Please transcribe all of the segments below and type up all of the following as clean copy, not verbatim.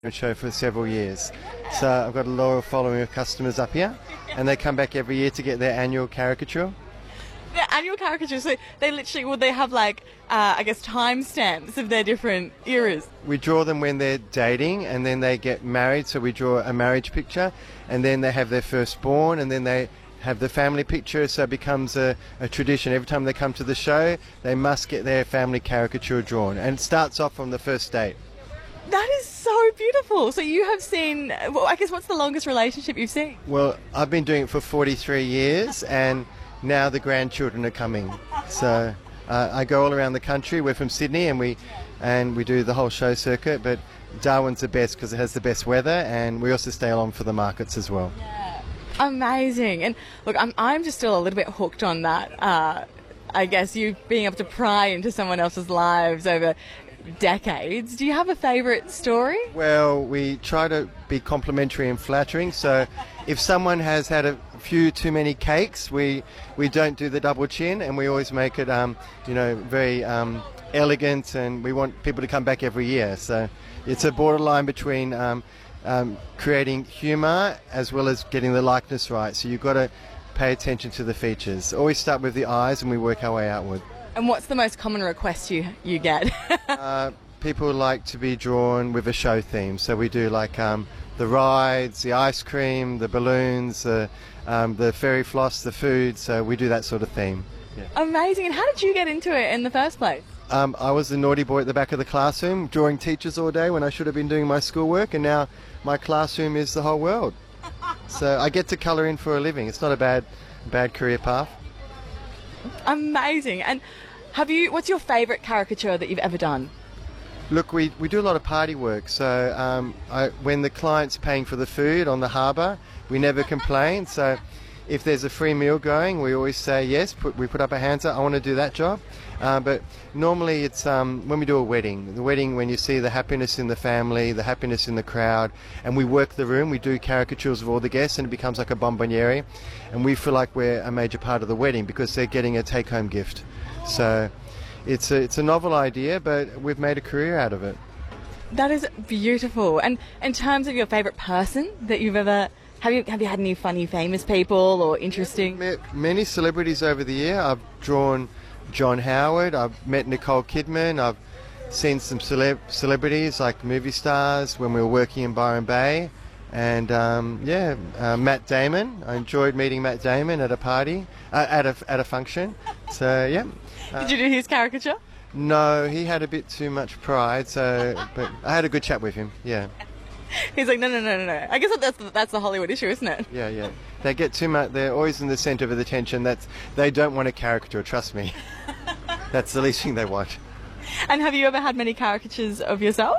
show for several years. So I've got a loyal following of customers up here, and they come back every year to get their annual caricature. The annual caricatures, so they literally, would they have like, I guess, timestamps of their different eras? We draw them when they're dating, and then they get married, so we draw a marriage picture, and then they have their firstborn, and then they have the family picture, so it becomes a tradition. Every time they come to the show, they must get their family caricature drawn, and it starts off from the first date. That is so beautiful. So you have seen, well, I guess, what's the longest relationship you've seen? Well, I've been doing it for 43 years, and now the grandchildren are coming. So I go all around the country. We're from Sydney, and we do the whole show circuit, but Darwin's the best because it has the best weather, and we also stay along for the markets as well. Yeah. Amazing. And look, I'm just still a little bit hooked on that. I guess you being able to pry into someone else's lives over decades. Do you have a favourite story? Well, we try to be complimentary and flattering, so if someone has had a few too many cakes, we don't do the double chin, and we always make it very elegant, and we want people to come back every year. So it's a borderline between creating humour as well as getting the likeness right, so you've got to pay attention to the features. Always start with the eyes, and we work our way outward. And what's the most common request you get? People like to be drawn with a show theme, so we do like the rides, the ice cream, the balloons, the fairy floss, the food, so we do that sort of theme. Yeah. Amazing. And how did you get into it in the first place? I was the naughty boy at the back of the classroom, drawing teachers all day when I should have been doing my schoolwork, and now my classroom is the whole world. So I get to colour in for a living. It's not a bad career path. Amazing. And what's your favourite caricature that you've ever done? Look, we do a lot of party work, so when the client's paying for the food on the harbour, we never complain. So if there's a free meal going, we always say yes, we put up our hands up, I want to do that job. But normally it's when we do a wedding. The wedding, when you see the happiness in the family, the happiness in the crowd, and we work the room, we do caricatures of all the guests, and it becomes like a bonbonniere, and we feel like we're a major part of the wedding because they're getting a take-home gift. So it's a novel idea, but we've made a career out of it. That is beautiful. And in terms of your favourite person that you've ever... Have you had any funny, famous people or interesting... Many celebrities over the year. I've drawn John Howard, I've met Nicole Kidman, I've seen some celebrities like movie stars when we were working in Byron Bay, and Matt Damon. I enjoyed meeting Matt Damon at a party, at a function. So yeah. Did you do his caricature? No, he had a bit too much pride. But I had a good chat with him. Yeah. He's like, no. I guess that's the Hollywood issue, isn't it? Yeah. They get too much. They're always in the centre of attention. They don't want a caricature. Trust me. That's the least thing they want. And have you ever had many caricatures of yourself?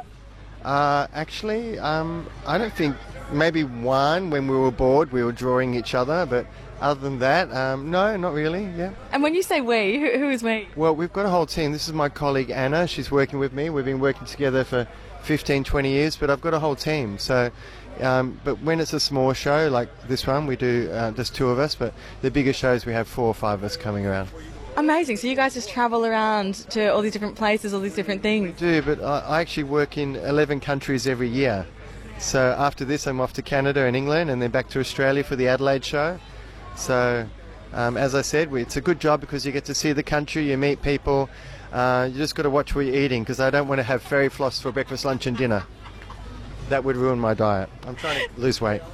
Actually, I don't think. Maybe one when we were bored, we were drawing each other. But other than that, no, not really. Yeah. And when you say we, who is we? Well, we've got a whole team. This is my colleague Anna. She's working with me. We've been working together for 15, 20 years, but I've got a whole team. So, but when it's a small show like this one, we do just two of us, but the bigger shows we have 4 or 5 of us coming around. Amazing. So you guys just travel around to all these different places, all these different things? We do, but I actually work in 11 countries every year. So after this, I'm off to Canada and England, and then back to Australia for the Adelaide show. So, as I said, it's a good job because you get to see the country, you meet people. You just got to watch what you're eating, because I don't want to have fairy floss for breakfast, lunch and dinner. That would ruin my diet. I'm trying to lose weight.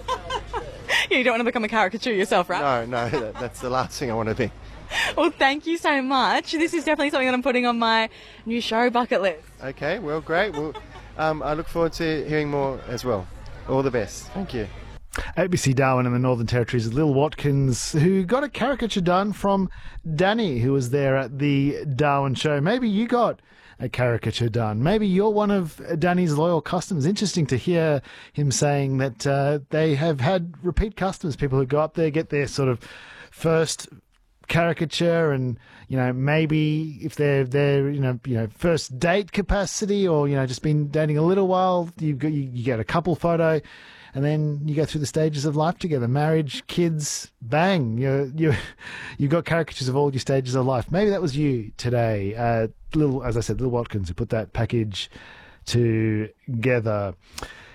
You don't want to become a caricature yourself, right? No, that's the last thing I want to be. Well, thank you so much. This is definitely something that I'm putting on my new show bucket list. Okay, well, great. Well, I look forward to hearing more as well. All the best. Thank you. ABC Darwin in the Northern Territory's Lil Watkins, who got a caricature done from Danny, who was there at the Darwin show. Maybe you got a caricature done. Maybe you're one of Danny's loyal customers. Interesting to hear him saying that they have had repeat customers, people who go up there, get their sort of first caricature, and maybe if they're first date capacity, or just been dating a little while, you get a couple photo. And then you go through the stages of life together: marriage, kids, bang. You've got caricatures of all your stages of life. Maybe that was you today. As I said, Lil Watkins, who put that package together.